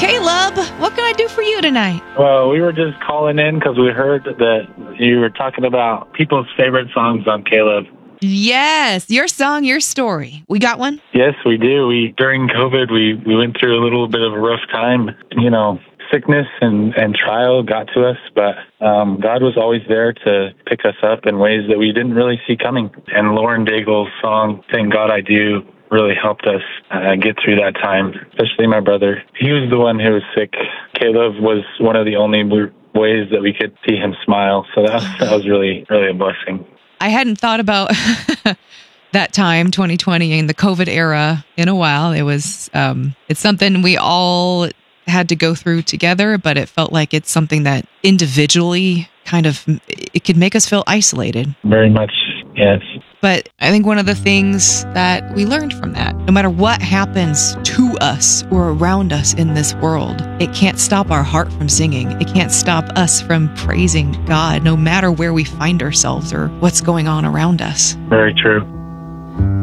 Caleb, what can I do for you tonight? Well, we were just calling in because we heard that you were talking about people's favorite songs on Caleb. Yes, your song, your story. We got one? Yes, we do. During COVID, we went through a little bit of a rough time. Sickness and trial got to us, but God was always there to pick us up in ways that we didn't really see coming. And Lauren Daigle's song, Thank God I Do, really helped us get through that time, especially my brother. He was the one who was sick. Caleb was one of the only ways that we could see him smile. So that was really, really a blessing. I hadn't thought about that time, 2020, and the COVID era in a while. It was, it's something we all had to go through together, but it felt like it's something that individually it could make us feel isolated. Very much, yes. But I think one of the things that we learned from that, no matter what happens to us or around us in this world, it can't stop our heart from singing. It can't stop us from praising God, no matter where we find ourselves or what's going on around us. Very true.